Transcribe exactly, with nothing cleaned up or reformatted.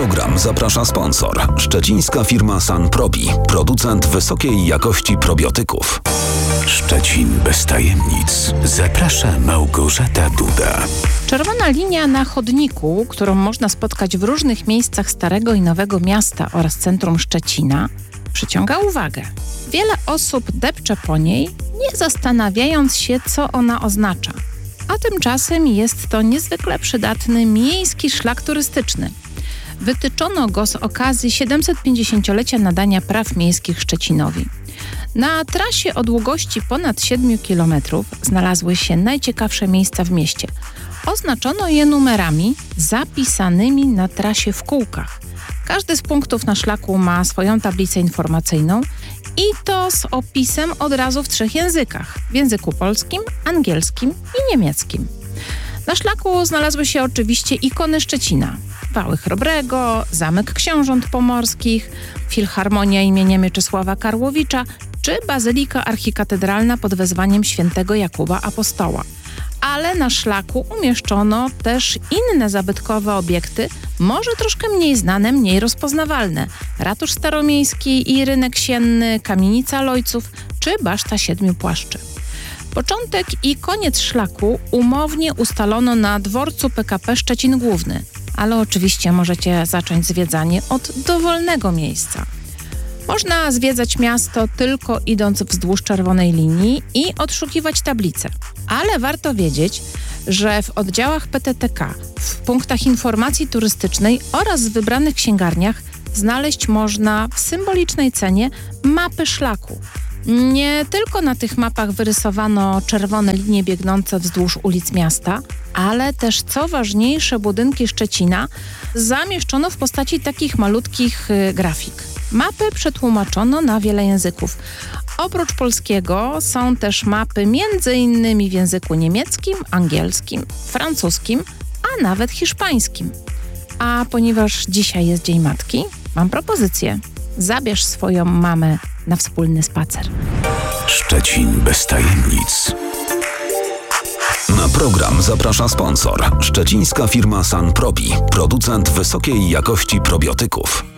program zaprasza sponsor. Szczecińska firma Sanprobi, producent wysokiej jakości probiotyków. Szczecin bez tajemnic. Zaprasza Małgorzata Duda. Czerwona linia na chodniku, którą można spotkać w różnych miejscach Starego i Nowego Miasta oraz centrum Szczecina, przyciąga uwagę. Wiele osób depcze po niej, nie zastanawiając się, co ona oznacza. A tymczasem jest to niezwykle przydatny miejski szlak turystyczny. Wytyczono go z okazji siedemsetpięćdziesięciolecia nadania praw miejskich Szczecinowi. Na trasie o długości ponad siedmiu kilometrów znalazły się najciekawsze miejsca w mieście. Oznaczono je numerami zapisanymi na trasie w kółkach. Każdy z punktów na szlaku ma swoją tablicę informacyjną i to z opisem od razu w trzech językach. W języku polskim, angielskim i niemieckim. Na szlaku znalazły się oczywiście ikony Szczecina. Wały Chrobrego, Zamek Książąt Pomorskich, Filharmonia imienia Mieczysława Karłowicza czy Bazylika Archikatedralna pod wezwaniem świętego Jakuba Apostoła. Ale na szlaku umieszczono też inne zabytkowe obiekty, może troszkę mniej znane, mniej rozpoznawalne. Ratusz Staromiejski i Rynek Sienny, Kamienica Lojców czy Baszta Siedmiu Płaszczy. Początek i koniec szlaku umownie ustalono na dworcu P K P Szczecin Główny, ale oczywiście możecie zacząć zwiedzanie od dowolnego miejsca. Można zwiedzać miasto tylko idąc wzdłuż czerwonej linii i odszukiwać tablice. Ale warto wiedzieć, że w oddziałach P T T K, w punktach informacji turystycznej oraz w wybranych księgarniach znaleźć można w symbolicznej cenie mapy szlaku. Nie tylko na tych mapach wyrysowano czerwone linie biegnące wzdłuż ulic miasta, ale też, co ważniejsze, budynki Szczecina zamieszczono w postaci takich malutkich y, grafik. Mapy przetłumaczono na wiele języków. Oprócz polskiego są też mapy między innymi w języku niemieckim, angielskim, francuskim, a nawet hiszpańskim. A ponieważ dzisiaj jest Dzień Matki, mam propozycję. Zabierz swoją mamę na wspólny spacer. Szczecin bez tajemnic. Na program zaprasza sponsor. Szczecińska firma Sanprobi, producent wysokiej jakości probiotyków.